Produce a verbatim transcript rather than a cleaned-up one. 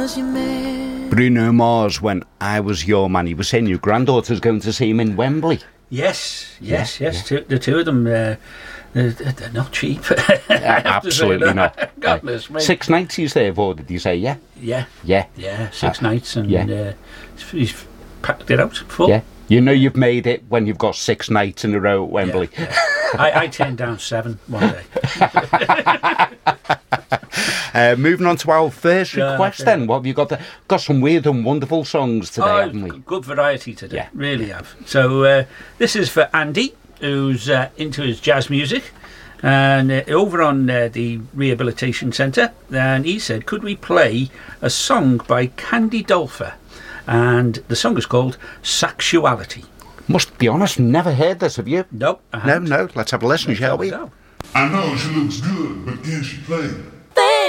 Bruno Mars, When I Was Your Man. You were saying your granddaughter's going to see him in Wembley. Yes, yes, yeah, yes. Yeah. Two, the two of them, uh, they're, they're not cheap. Absolutely not. Goodness me. Six nights he's there for, did you say? Yeah. Yeah. Yeah. Yeah, six uh, nights, and yeah. uh, he's packed it out full. Yeah. You know you've made it when you've got six nights in a row at Wembley. Yeah, yeah. I, I turned down seven one day. uh, moving on to our first Yeah, request yeah. then. What have you got there? Got some weird and wonderful songs today, Oh, haven't we? good variety today. Yeah. Really have. So uh, this is for Andy, who's uh, into his jazz music, and uh, over on uh, the Rehabilitation Centre, and he said, could we play a song by Candy Dolfer? And the song is called Sexuality. Must be honest, never heard this, have you? Nope, I No, haven't. no, let's have a listen, Let's shall have a we? go. I know she looks good, but can she play?